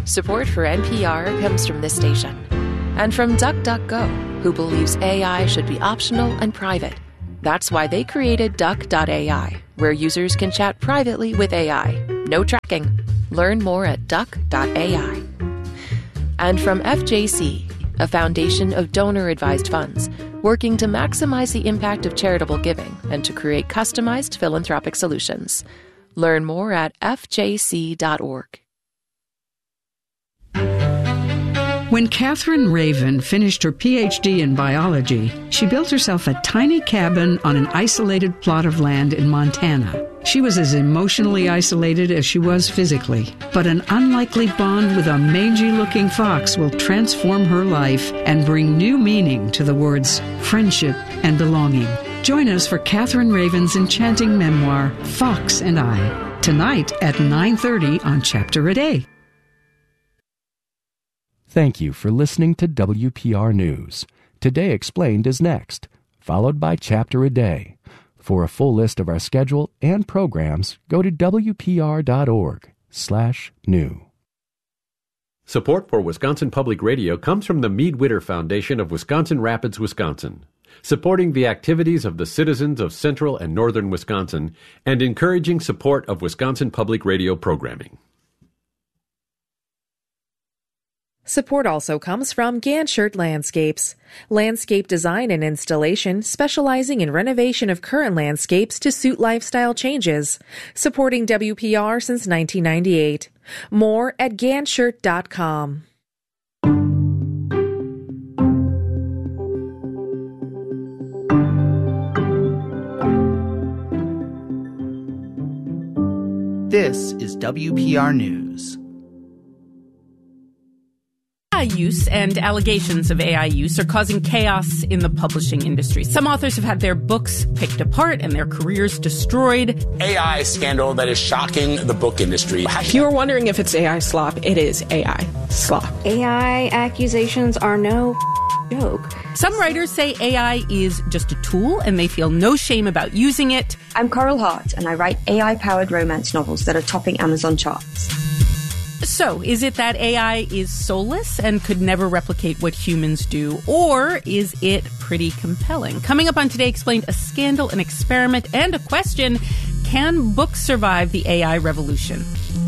Support for NPR comes from this station and from DuckDuckGo, who believes AI should be optional and private. That's why they created Duck.ai, where users can chat privately with AI. No tracking. Learn more at Duck.ai. And from FJC, a foundation of donor-advised funds, working to maximize the impact of charitable giving and to create customized philanthropic solutions. Learn more at fjc.org. When Catherine Raven finished her PhD in biology, she built herself a tiny cabin on an isolated plot of land in Montana. She was as emotionally isolated as she was physically, but an unlikely bond with a mangy-looking fox will transform her life and bring new meaning to the words friendship and belonging. Join us for Catherine Raven's enchanting memoir, Fox and I, tonight at 9:30 on Chapter a Day. Thank you for listening to WPR News. Today Explained is next, followed by Chapter a Day. For a full list of our schedule and programs, go to wpr.org/new. Support for Wisconsin Public Radio comes from the Mead Witter Foundation of Wisconsin Rapids, Wisconsin, supporting the activities of the citizens of central and northern Wisconsin and encouraging support of Wisconsin Public Radio programming. Support also comes from Ganshert Landscapes, landscape design and installation specializing in renovation of current landscapes to suit lifestyle changes, supporting WPR since 1998. More at Ganshert.com. This is WPR News. AI use and allegations of AI use are causing chaos in the publishing industry. Some authors have had their books picked apart and their careers destroyed. AI scandal that is shocking the book industry. If you were wondering if it's AI slop, it is AI slop. AI accusations are no joke. Some writers say AI is just a tool and they feel no shame about using it. I'm Coral Hart and I write AI-powered romance novels that are topping Amazon charts. So, is it that AI is soulless and could never replicate what humans do, or is it pretty compelling? Coming up on Today Explained, a scandal, an experiment, and a question: can books survive the AI revolution?